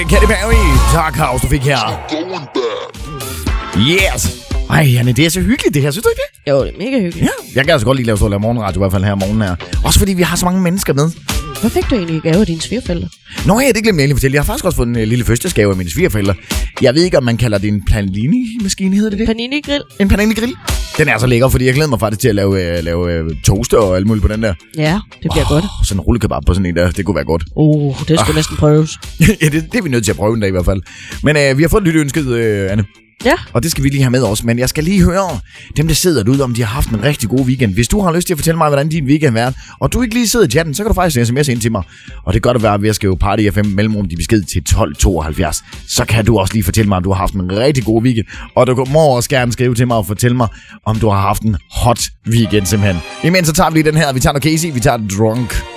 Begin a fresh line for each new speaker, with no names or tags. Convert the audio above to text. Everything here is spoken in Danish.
Katy Perry, Dark House, du fik her. Yes. Ej, Janne, det er så hyggeligt det her, synes du ikke det?
Jo, det er mega hyggeligt.
Ja, jeg kan altså godt lide at lave morgenradio, i hvert fald her om morgenen her. Også fordi vi har så mange mennesker med.
Hvad fik du egentlig i gave af dine svigerforældre?
Nå ja, det glemte jeg egentlig at fortælle. Jeg har faktisk også fået en lille fødselsdagsgave af mine svigerforældre. Jeg ved ikke, om man kalder det en panini-maskine, hedder det det?
Panini-grill?
En panini-grill. Den er så lækker, fordi jeg glæder mig faktisk til at lave toast og alt muligt på den der.
Ja, det bliver godt.
Sådan en rullekebab på sådan en der, det kunne være godt.
Det skulle næsten prøves.
Ja, det er vi nødt til at prøve en dag i hvert fald. Men vi har fået et lille ønsket, Anne.
Ja.
Og det skal vi lige have med også. Men jeg skal lige høre dem, der sidder derude, om de har haft en rigtig god weekend. Hvis du har lyst til at fortælle mig, hvordan din weekend har været, og du ikke lige sidder i chatten, så kan du faktisk sms ind til mig. Og det gør det være ved at skrive Party FM mellemrum de besked til 1272. Så kan du også lige fortælle mig, om du har haft en rigtig god weekend. Og du må også gerne skrive til mig og fortælle mig, om du har haft en hot weekend simpelthen. Imens så tager vi lige den her. Vi tager noget Casey, vi tager Drunk.